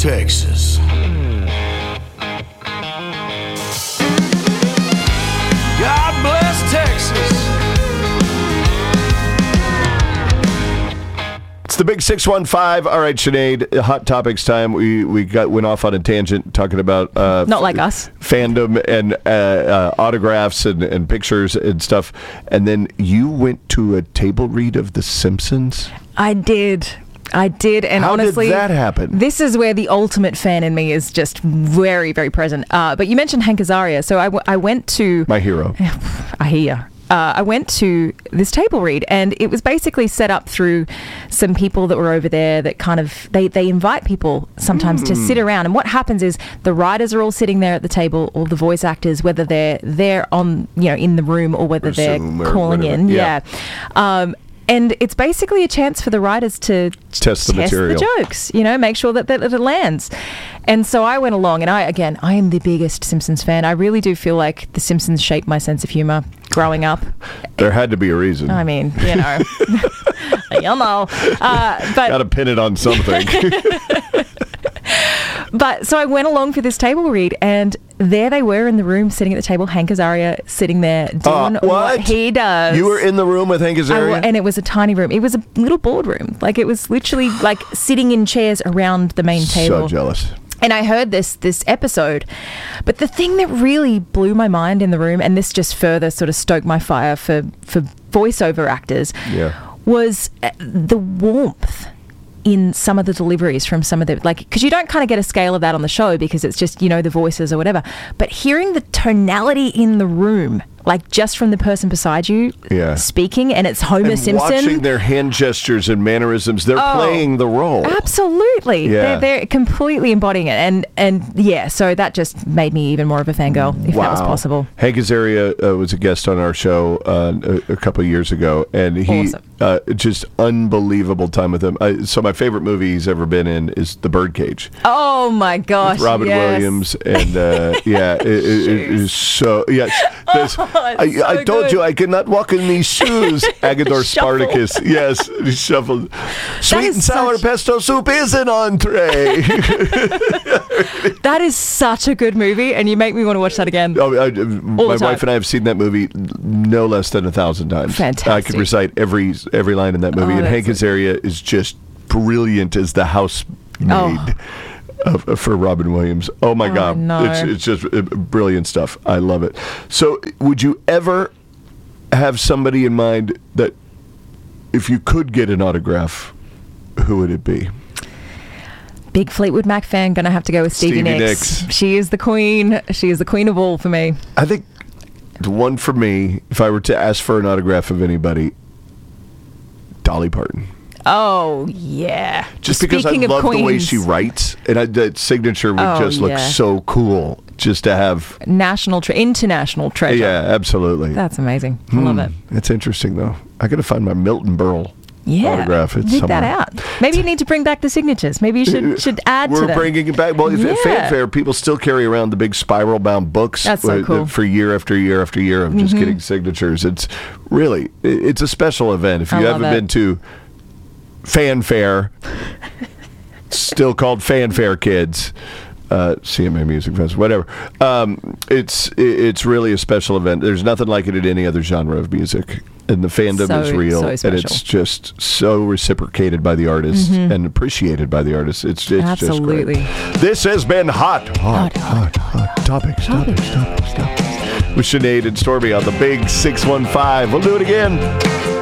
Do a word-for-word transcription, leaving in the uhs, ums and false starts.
Texas. God bless Texas. It's the big six one five. All right, Sinead, hot topics time. We we got went off on a tangent talking about uh, not like us fandom and uh, uh, autographs and, and pictures and stuff. And then you went to a table read of The Simpsons. I did. I did, and How honestly, did that happen? This is where the ultimate fan in me is just very, very present. Uh, but you mentioned Hank Azaria, so I, w- I went to my hero. I hear. Uh, I went to this table read, and it was basically set up through some people that were over there that kind of they, they invite people sometimes mm. to sit around. And what happens is the writers are all sitting there at the table, all the voice actors, whether they're there on you know in the room or whether or they're calling whatever. in. Yeah. yeah. Um, And it's basically a chance for the writers to test the test material, the jokes, you know, make sure that, that it lands. And so I went along, and I, again, I am the biggest Simpsons fan. I really do feel like The Simpsons shaped my sense of humor growing up. There had to be a reason. I mean, you know, you know, uh, but got to pin it on something. But so I went along for this table read, and there they were in the room, sitting at the table. Hank Azaria sitting there doing uh, what? what he does. You were in the room with Hank Azaria? I, and it was a tiny room. It was a little boardroom. Like, it was literally like sitting in chairs around the main table. So jealous. And I heard this this episode, but the thing that really blew my mind in the room, and this just further sort of stoked my fire for, for voiceover actors, yeah. was the warmth in some of the deliveries from some of the, like, because you don't kind of get a scale of that on the show because it's just, you know, the voices or whatever. But hearing the tonality in the room, like just from the person beside you yeah. speaking, and it's Homer and Simpson. watching their hand gestures and mannerisms, they're oh, playing the role. Absolutely. Yeah. They're, they're completely embodying it. And, and yeah, so that just made me even more of a fangirl, if wow. that was possible. Hank Azaria uh, was a guest on our show uh, a, a couple of years ago, and he awesome. uh, just unbelievable time with him. I, so my favorite movie he's ever been in is The Birdcage. Oh my gosh. With Robin yes. Williams. And uh, yeah, it, it, it is so, yes. Oh, I, so I told good. you I cannot walk in these shoes. Agador Spartacus. Yes, he shuffled. Sweet and sour such... pesto soup is an entree. That is such a good movie, and you make me want to watch that again. Oh, I, my wife and I have seen that movie no less than a thousand times. Fantastic. I could recite every every line in that movie, oh, and Hank Azaria is just brilliant as the housemaid. Oh. Of, of, for Robin Williams. Oh my oh, God. No. It's it's just uh, brilliant stuff. I love it. So would you ever have somebody in mind that if you could get an autograph, who would it be? Big Fleetwood Mac fan, gonna have to go with Stevie, Stevie Nicks. Nicks. She is the queen. She is the queen of all for me. I think the one for me, if I were to ask for an autograph of anybody, Dolly Parton. Oh, yeah. Just Speaking because I of love queens, the way she writes, and I, that signature would oh, just look yeah. so cool just to have. National, tre- international treasure. Yeah, absolutely. That's amazing. I hmm. love it. It's interesting, though. I got to find my Milton Berle yeah. autograph. It's dig somewhere. that out. Maybe you need to bring back the signatures. Maybe you should should add We're to them. We're bringing it back. Well, if yeah. fanfare, people still carry around the big spiral-bound books. That's so cool. For year after year after year of just mm-hmm. getting signatures. It's really, it's a special event. If you I haven't love it. been to Fanfare, still called Fanfare Kids, uh, C M A Music Festival, whatever. Um, it's it's really a special event. There's nothing like it in any other genre of music, and the fandom so, is real, so and it's just so reciprocated by the artists mm-hmm. and appreciated by the artists. It's it's Absolutely. just great. This has been hot, hot, hot, hot, hot topics, topics, topics, topics. With Sinead and Stormy on the Big six one five. We'll do it again.